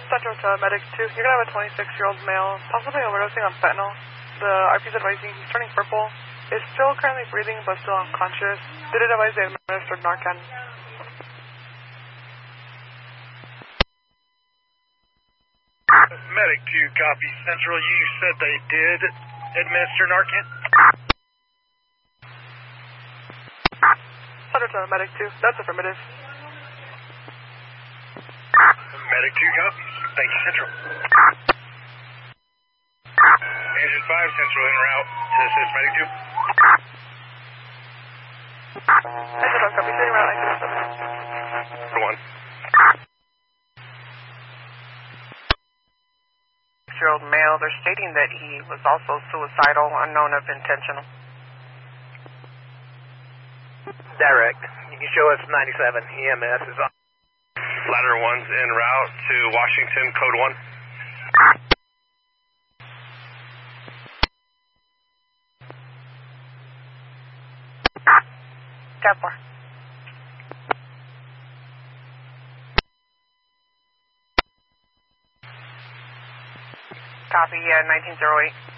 Central to Medic 2. You're going to have a 26-year-old male, possibly overdosing on fentanyl. The RP's advising he's turning purple, is still currently breathing but still unconscious. Did advise they administered Narcan. Medic 2, copy. Central, you said they did administer Narcan? Central to Medic 2. That's affirmative. Medic 2 copies. Thank you, Central. Engine 5, Central en route to assist Medic 2. Central copy. Sitting around 907. For 1. 6-year-old male, they're stating that he was also suicidal, unknown of intentional. Direct. You can show us 97. EMS is on. Ladder 1's en route to Washington, code 1. Tab 4. Copy, 1908.